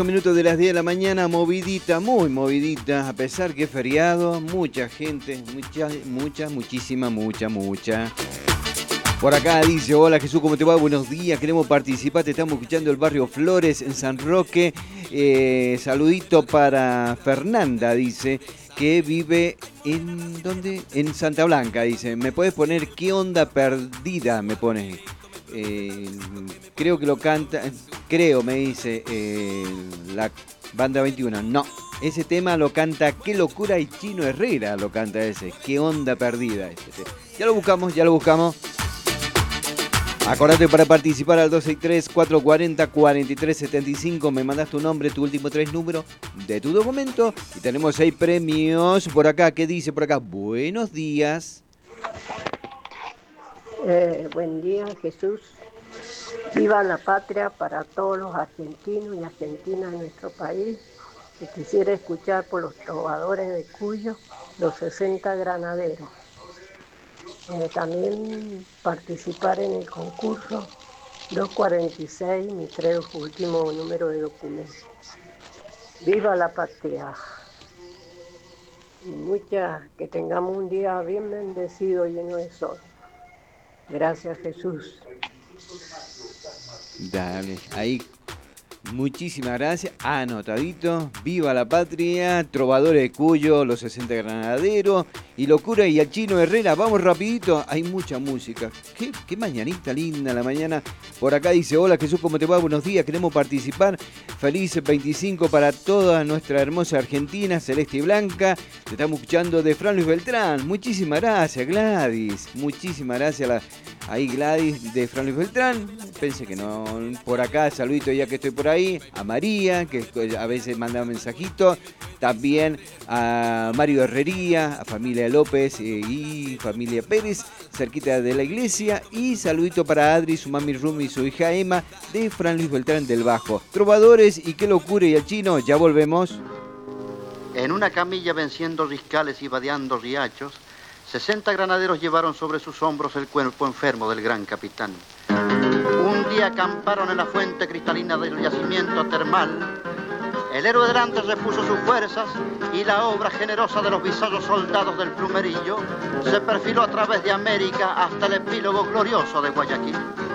Minutos de las 10 de la mañana, movidita, muy movidita, a pesar que es feriado, mucha gente, mucha. Por acá dice, hola Jesús, ¿cómo te va? Buenos días, queremos participar, te estamos escuchando el barrio Flores en San Roque. Saludito para Fernanda, dice, que vive en, ¿dónde? En Santa Blanca, dice, ¿me puedes poner qué onda perdida? Me pone. Creo que lo canta, me dice la banda 21. No, ese tema lo canta Qué Locura y Chino Herrera lo canta ese. Qué onda perdida ese tema. Ya lo buscamos. Acordate para participar al 263-440-4375. Me mandas tu nombre, tu último 3 números de tu documento. Y tenemos 6 premios por acá. ¿Qué dice por acá? Buenos días. Buen día, Jesús. Viva la patria para todos los argentinos y argentinas de nuestro país. Y quisiera escuchar por los trovadores de Cuyo, los 60 granaderos. También participar en el concurso 246, mi creo último número de documento. Viva la patria. Que tengamos un día bien bendecido, lleno de sol. Gracias, Jesús. Dale, ahí. Muchísimas gracias. Anotadito. Viva la patria. Trovadores de Cuyo, los 60 granaderos. Y Locura y al Chino Herrera. Vamos rapidito. Hay mucha música. Qué mañanita linda la mañana. Por acá dice, hola Jesús, ¿cómo te va? Buenos días. Queremos participar. Feliz 25 para toda nuestra hermosa Argentina, celeste y blanca. Te estamos escuchando de Fran Luis Beltrán. Muchísimas gracias, Gladys. Muchísimas gracias ahí Gladys de Fran Luis Beltrán. Pensé que no. Por acá, saludito ya que estoy por ahí. A María, que a veces manda mensajitos. También a Mario Herrería, a familia López y familia Pérez, cerquita de la iglesia. Y saludito para Adri, su mami Rumi y su hija Emma, de Fran Luis Beltrán del Bajo. Trovadores y Qué Locura y el Chino, ya volvemos. En una camilla venciendo riscales y vadeando riachos, 60 granaderos llevaron sobre sus hombros el cuerpo enfermo del gran capitán. Un día acamparon en la fuente cristalina del yacimiento termal. El héroe delante repuso sus fuerzas y la obra generosa de los visados soldados del Plumerillo se perfiló a través de América hasta el epílogo glorioso de Guayaquil.